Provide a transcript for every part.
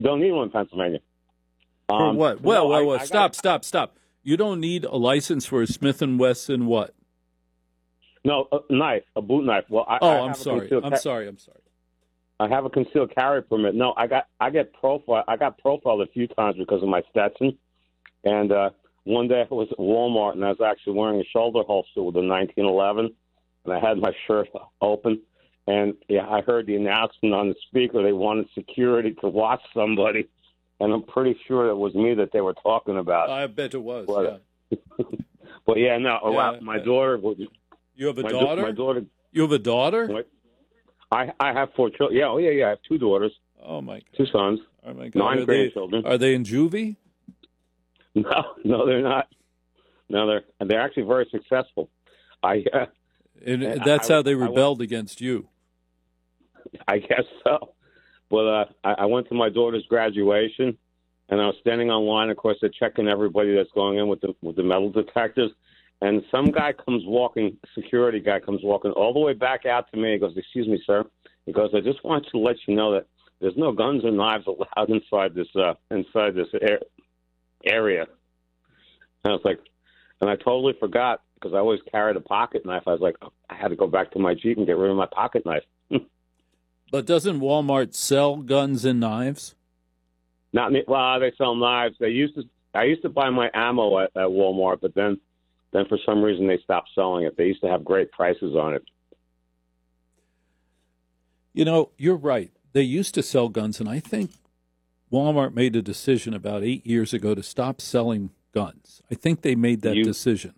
Don't need one in Pennsylvania. For what? Well, stop. You don't need a license for a Smith & Wesson what? No, a knife, a boot knife. Well, I'm sorry. I have a concealed carry permit. No, I got profiled. I got profiled a few times because of my Stetson. And one day I was at Walmart, and I was actually wearing a shoulder holster with a 1911, and I had my shirt open. And yeah, I heard the announcement on the speaker. They wanted security to watch somebody, and I'm pretty sure it was me that they were talking about. I bet it was. But, yeah. But yeah, no. My daughter. You have a daughter? My daughter. You have a daughter? I have 4 children. Yeah. I have 2 daughters. Oh my God. 2 sons. Oh my God. 9 grandchildren. Are they in juvie? No, they're not. No, they're actually very successful. That's how they rebelled against you. I guess so. But I went to my daughter's graduation, and I was standing on line. Of course, they're checking everybody that's going in with the metal detectors. And some guy security guy comes walking all the way back out to me. He goes, "Excuse me, sir." He goes, "I just want to let you know that there's no guns or knives allowed inside this area." And I was like, and I totally forgot because I always carried a pocket knife. I was like, I had to go back to my Jeep and get rid of my pocket knife. But doesn't Walmart sell guns and knives? Not me. Well, they sell knives. I used to buy my ammo at Walmart, but then for some reason they stopped selling it. They used to have great prices on it. You know, you're right. They used to sell guns, and I think Walmart made a decision about 8 years ago to stop selling guns. I think they made that decision.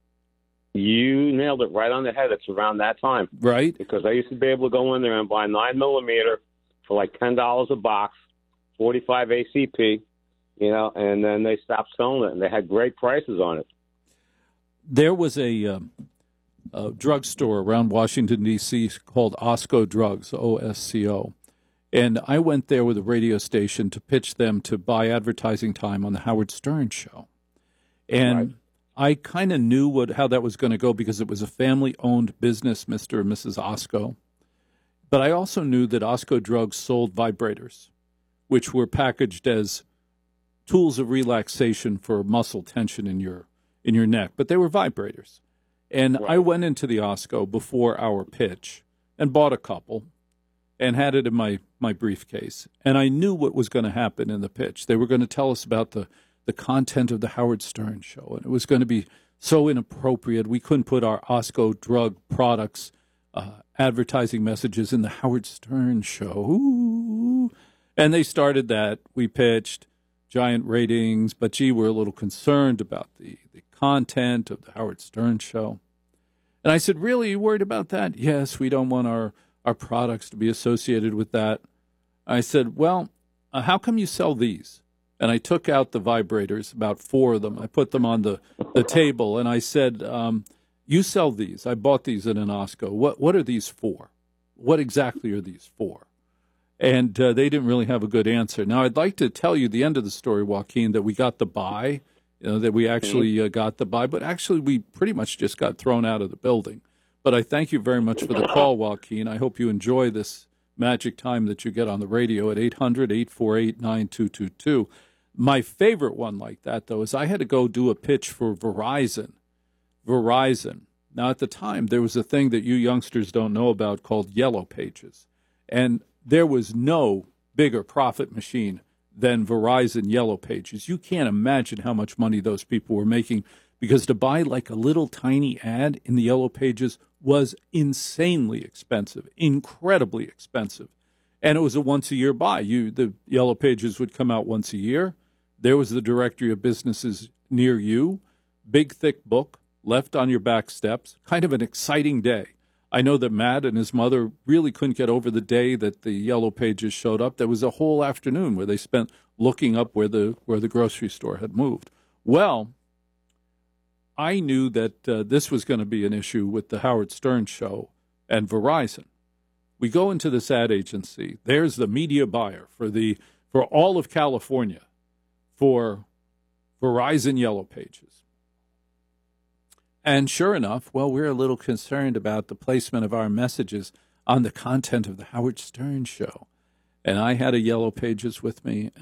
You nailed it right on the head. It's around that time. Right. Because I used to be able to go in there and buy 9mm for like $10 a box, 45 ACP, and then they stopped selling it, and they had great prices on it. There was a drugstore around Washington, D.C. called Osco Drugs, OSCO. And I went there with a radio station to pitch them to buy advertising time on the Howard Stern show. And right. I kind of knew how that was going to go because it was a family-owned business, Mr. and Mrs. Osco. But I also knew that Osco Drugs sold vibrators, which were packaged as tools of relaxation for muscle tension in your neck. But they were vibrators. And right. I went into the Osco before our pitch and bought a couple and had it in my briefcase. And I knew what was going to happen in the pitch. They were going to tell us about the content of the Howard Stern show, and it was going to be so inappropriate. We couldn't put our Osco drug products advertising messages in the Howard Stern show. Ooh. And they started that. We pitched giant ratings, but gee, we're a little concerned about the content of the Howard Stern show. And I said, really, you worried about that? Yes, we don't want our products to be associated with that. I said, well, how come you sell these? And I took out the vibrators, about 4 of them. I put them on the table, and I said, you sell these. I bought these at an Osco. What are these for? What exactly are these for? And they didn't really have a good answer. Now, I'd like to tell you the end of the story, Joaquin, that we got the buy, that we actually got the buy, but actually we pretty much just got thrown out of the building. But I thank you very much for the call, Joaquin. I hope you enjoy this magic time that you get on the radio at 800-848-9222. My favorite one like that, though, is I had to go do a pitch for Verizon. Now, at the time, there was a thing that you youngsters don't know about called Yellow Pages. And there was no bigger profit machine than Verizon Yellow Pages. You can't imagine how much money those people were making, because to buy like a little tiny ad in the Yellow Pages was insanely expensive, incredibly expensive. And it was a once-a-year buy. The Yellow Pages would come out once a year. There was the directory of businesses near you, big, thick book, left on your back steps, kind of an exciting day. I know that Matt and his mother really couldn't get over the day that the Yellow Pages showed up. There was a whole afternoon where they spent looking up where the grocery store had moved. Well, I knew that this was going to be an issue with the Howard Stern show and Verizon. We go into this ad agency. There's the media buyer for all of California for Verizon Yellow Pages. And sure enough, well, we're a little concerned about the placement of our messages on the content of the Howard Stern show. And I had a Yellow Pages with me,